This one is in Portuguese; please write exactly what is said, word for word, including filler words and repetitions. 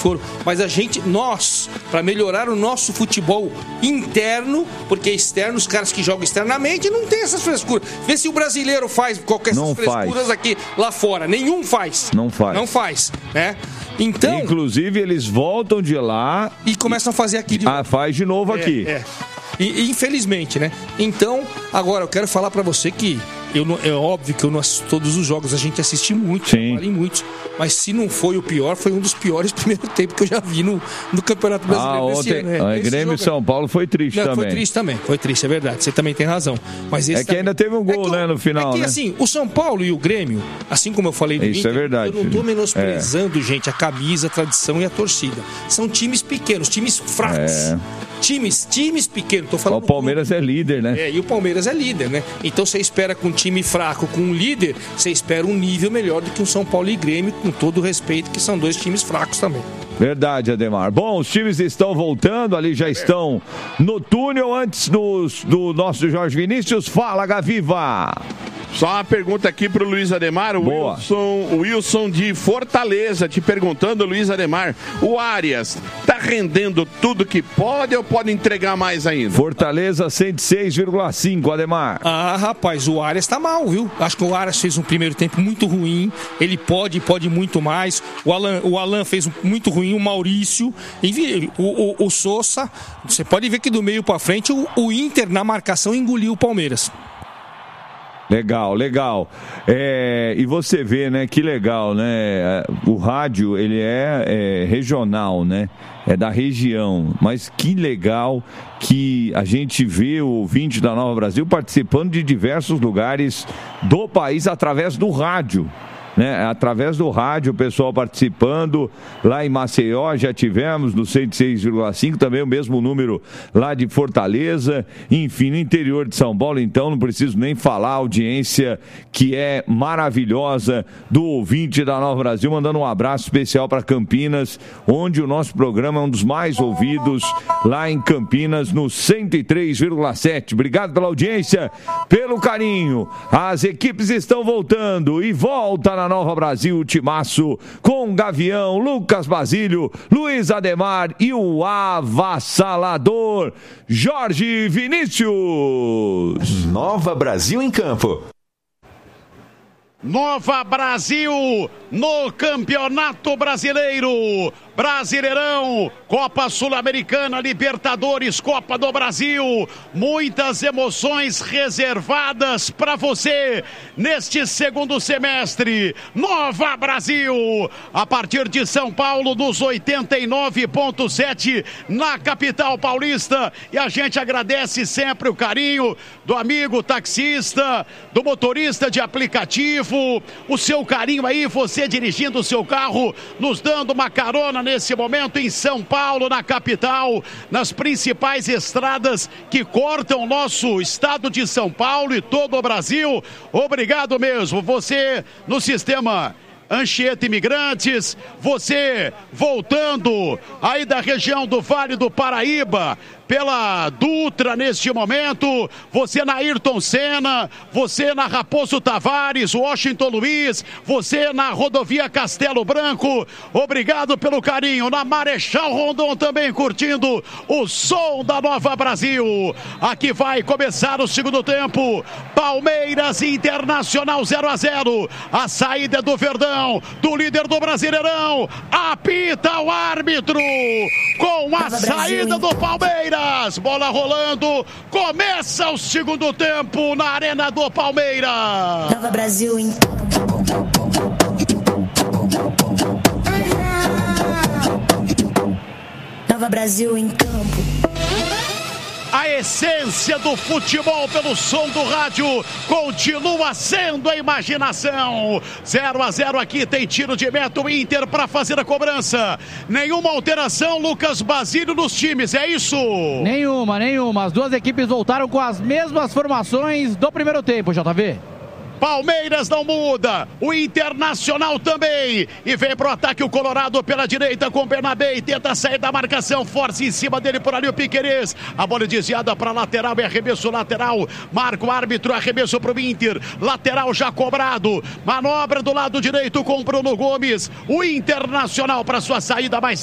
foram. Mas a gente, nós, para melhorar o nosso futebol interno, porque externo, os caras que jogam externamente não tem essas frescuras. Vê se o brasileiro faz qualquer essas não frescuras faz. aqui lá fora. Nenhum faz. Não faz. Não faz, né? Então, inclusive, eles voltam de lá e começam a fazer aqui de novo. Ah, faz de novo é, aqui. É. E, e infelizmente, né? Então, agora eu quero falar pra você que eu não, é óbvio que eu não assisto todos os jogos, a gente assiste muito, em muitos, mas se não foi o pior, foi um dos piores primeiros tempos que eu já vi no, no Campeonato Brasileiro ah, desse ontem, ano. É, Grêmio e São Paulo foi triste não, também. Foi triste também, foi triste, é verdade. Você também tem razão. Mas esse é que também... ainda teve um gol, é que, né, no final, É que né? assim, o São Paulo e o Grêmio, assim como eu falei do Isso Inter, é verdade, eu não tô menosprezando, é. gente, a camisa, a tradição e a torcida. São times pequenos, times fracos. É. Times, times pequenos, tô falando. O Palmeiras é líder, né? É, e o Palmeiras é líder, né? Então você espera com um time fraco, com um líder, você espera um nível melhor do que um São Paulo e Grêmio, com todo o respeito, que são dois times fracos também. Verdade, Ademar. Bom, os times estão voltando, ali já estão no túnel. Antes do, do nosso Jorge Vinícius, fala, Gaviva! Só uma pergunta aqui pro Luiz Ademar, o Wilson, o Wilson de Fortaleza, te perguntando, Luiz Ademar, o Arias tá rendendo tudo que pode ou pode entregar mais ainda? Fortaleza cento e seis vírgula cinco, Ademar. Ah, rapaz, o Arias tá mal, viu? Acho que o Arias fez um primeiro tempo muito ruim, ele pode, pode muito mais, o Alan, o Alan fez muito ruim, o Maurício, e o, o, o Sousa, você pode ver que do meio pra frente o, o Inter na marcação engoliu o Palmeiras. Legal, legal. É, e você vê, né, que legal, né? O rádio, ele é, é regional, né? É da região. Mas que legal que a gente vê o ouvinte da Nova Brasil participando de diversos lugares do país através do rádio. Né, através do rádio, o pessoal participando lá em Maceió, já tivemos no cento e seis vírgula cinco, também o mesmo número lá de Fortaleza, enfim, no interior de São Paulo, então não preciso nem falar, a audiência que é maravilhosa do ouvinte da Nova Brasil, mandando um abraço especial para Campinas, onde o nosso programa é um dos mais ouvidos lá em Campinas, no cento e três vírgula sete. Obrigado pela audiência, pelo carinho. As equipes estão voltando e volta na Nova Brasil, o timaço com Gavião, Lucas Basílio, Luiz Ademar e o avassalador Jorge Vinícius. Nova Brasil em campo. Nova Brasil no Campeonato Brasileiro. Brasileirão, Copa Sul-Americana, Libertadores, Copa do Brasil. Muitas emoções reservadas para você neste segundo semestre. Nova Brasil, a partir de São Paulo, dos oitenta e nove ponto sete, na capital paulista. E a gente agradece sempre o carinho do amigo taxista, do motorista de aplicativo, o seu carinho aí, você dirigindo o seu carro, nos dando uma carona nesse momento em São Paulo, na capital, nas principais estradas que cortam o nosso estado de São Paulo e todo o Brasil. Obrigado mesmo, você no sistema Anchieta Imigrantes, você voltando aí da região do Vale do Paraíba, pela Dutra neste momento, você na Ayrton Senna, você na Raposo Tavares, Washington Luiz, você na rodovia Castelo Branco, obrigado pelo carinho, na Marechal Rondon também curtindo o som da Nova Brasil. Aqui vai começar o segundo tempo, Palmeiras Internacional zero a zero, a saída do Verdão, do líder do Brasileirão, apita o árbitro, com a saída do Palmeiras. Bola rolando, começa o segundo tempo na Arena do Palmeiras. Nova Brasil em Nova Brasil em campo. A essência do futebol pelo som do rádio continua sendo a imaginação. zero a zero aqui, tem tiro de meta, o Inter para fazer a cobrança. Nenhuma alteração, Lucas Basílio, nos times, é isso? Nenhuma, nenhuma. As duas equipes voltaram com as mesmas formações do primeiro tempo, J V. Palmeiras não muda, o Internacional também, e vem pro ataque o Colorado pela direita com o Bernabé, tenta sair da marcação, força em cima dele por ali o Piquerez, a bola desviada para lateral, é arremesso lateral, marca o árbitro, arremesso pro Inter, lateral já cobrado, manobra do lado direito com o Bruno Gomes, o Internacional para sua saída mais